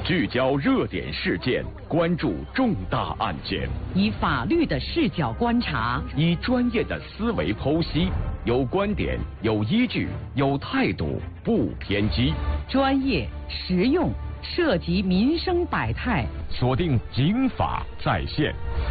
聚焦热点事件，关注重大案件， 以法律的视角观察， 以专业的思维剖析，有观点，有依据，有态度，不偏激， 专业实用，涉及民生百态。 锁定警法在线。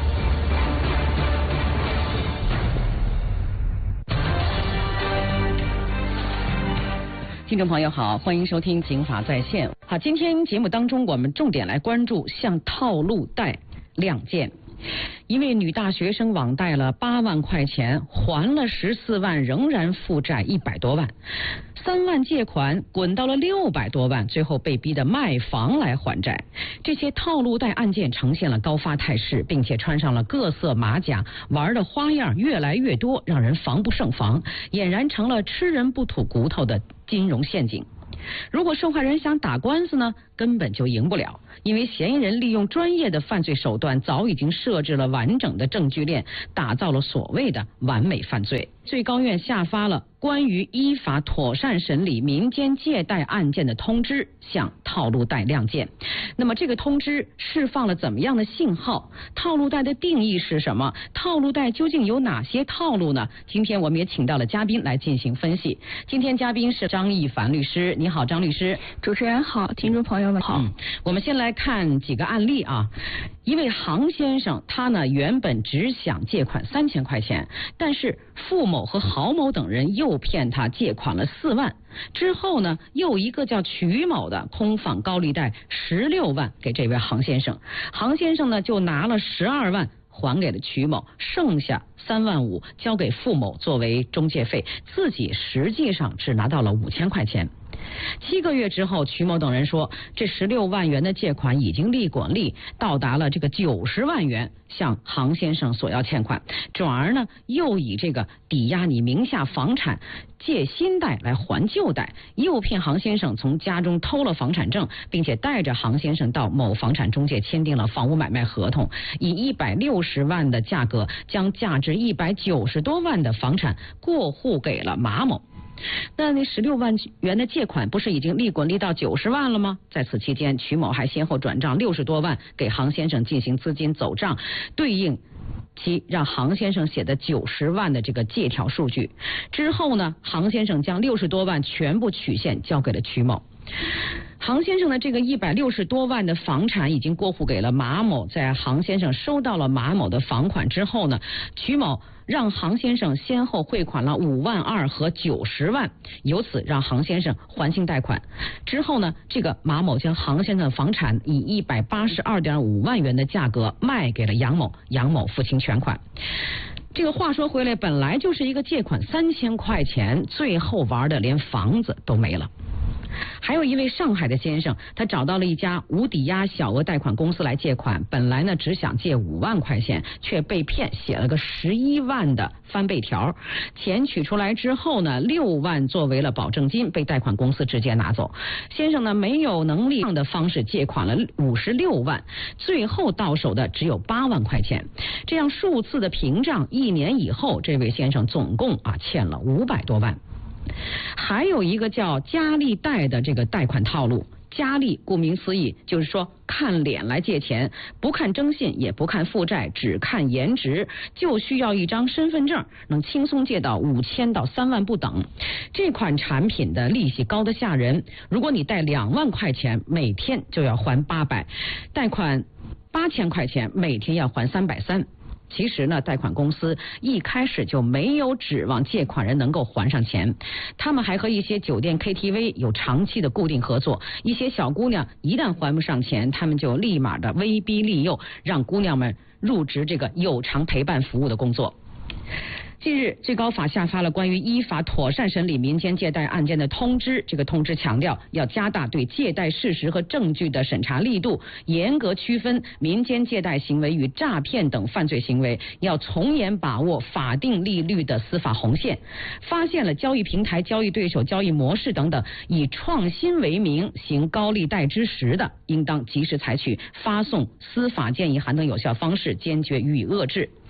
听众朋友好，欢迎收听警法在线。好，今天节目当中我们重点来关注向套路贷亮剑。一位女大学生网贷了8万块钱，还了14万，仍然负债100多万，3万借款滚到了600多万，最后被逼得卖房来还债。这些套路贷案件呈现了高发态势，并且穿上了各色马甲，玩的花样越来越多，让人防不胜防，俨然成了吃人不吐骨头的金融陷阱。如果受害人想打官司呢，根本就赢不了，因为嫌疑人利用专业的犯罪手段，早已经设置了完整的证据链，打造了所谓的完美犯罪。最高院下发了关于依法妥善审理民间借贷案件的通知，向套路贷亮剑。那么这个通知释放了怎么样的信号？套路贷的定义是什么？套路贷究竟有哪些套路呢？今天我们也请到了嘉宾来进行分析。今天嘉宾是张一凡律师。你好，张律师。 主持人好，听众朋友们好。 我们先来看几个案例啊。一位杭先生，他呢原本只想借款3000块钱，但是付某和郝某等人诱骗他借款了4万，之后呢又一个叫曲某的空访高利贷16万给这位杭先生，杭先生呢就拿了12万还给了曲某，剩下3万5交给付某作为中介费，自己实际上只拿到了5000块钱。7个月之后，曲某等人说，这16万元的借款已经利滚利，到达了这个90万元，向杭先生索要欠款，转而呢又以这个抵押你名下房产借新贷来还旧贷，诱骗杭先生从家中偷了房产证，并且带着杭先生到某房产中介签订了房屋买卖合同，以160万的价格将价值190多万的房产过户给了马某。那16万元的借款不是已经利滚利到90万了吗？在此期间，曲某还先后转账60多万给杭先生进行资金走账，对应其让杭先生写的90万的这个借条数据。之后呢，杭先生将60多万全部取现交给了曲某。杭先生的这个160多万的房产已经过户给了马某，在杭先生收到了马某的房款之后呢，曲某让杭先生先后汇款了5万2和90万，由此让杭先生还清贷款。之后呢，这个马某将杭先生的房产以182.5万元的价格卖给了杨某，杨某付清全款。这个话说回来，本来就是一个借款3000块钱，最后玩的连房子都没了。还有一位上海的先生，他找到了一家无抵押小额贷款公司来借款，本来呢只想借5万块钱，却被骗写了个11万的翻倍条，钱取出来之后呢，6万作为了保证金，被贷款公司直接拿走。先生呢没有能力的方式借款了56万，最后到手的只有8万块钱。这样数次的平账，1年以后，这位先生总共欠了500多万。还有一个叫佳丽贷的这个贷款套路，佳丽顾名思义就是说看脸来借钱，不看征信，也不看负债，只看颜值，就需要一张身份证，能轻松借到5000到3万不等。这款产品的利息高得吓人，如果你贷2万块钱，每天就要还800，贷款8000块钱，每天要还330。其实呢，贷款公司一开始就没有指望借款人能够还上钱，他们还和一些酒店 KTV 有长期的固定合作，一些小姑娘一旦还不上钱，他们就立马的威逼利诱，让姑娘们入职这个有偿陪伴服务的工作。近日，最高法下发了关于依法妥善审理民间借贷案件的通知。这个通知强调，要加大对借贷事实和证据的审查力度，严格区分民间借贷行为与诈骗等犯罪行为，要从严把握法定利率的司法红线。发现了交易平台、交易对手、交易模式等等以创新为名行高利贷之实的，应当及时采取发送司法建议函等有效方式，坚决予以遏制。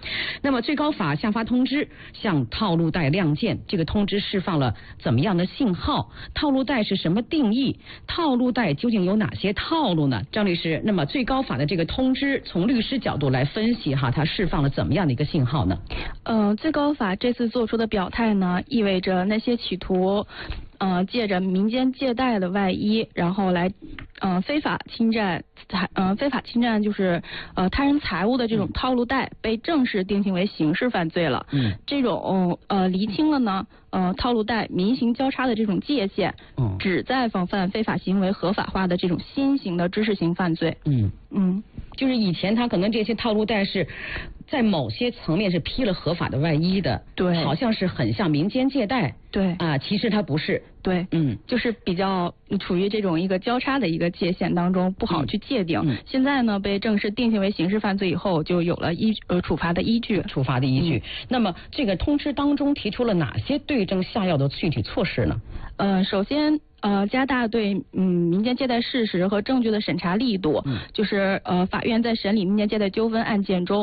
那么最高法下发通知，向套路贷亮剑。这个通知释放了怎么样的信号？套路贷是什么定义？套路贷究竟有哪些套路呢？张律师，那么最高法的这个通知，从律师角度来分析哈，它释放了怎么样的一个信号呢？ 最高法这次做出的表态呢，意味着那些企图借着民间借贷的外衣，然后来非法侵占就是他人财物的这种套路贷，被正式定性为刑事犯罪了。这种厘清了呢套路贷民刑交叉的这种界限，旨在防范非法行为合法化的这种新型的知识型犯罪。 就是以前他可能这些套路贷是在某些层面是披了合法的外衣的， 对， 好像是很像民间借贷， 对啊，其实它不是， 对，就是比较处于这种一个交叉的一个界限当中，不好去界定。现在呢，被正式定性为刑事犯罪以后，就有了处罚的依据。那么这个通知当中提出了哪些对症下药的具体措施呢？ 首先加大对民间借贷事实和证据的审查力度，就是法院在审理民间借贷纠纷案件中，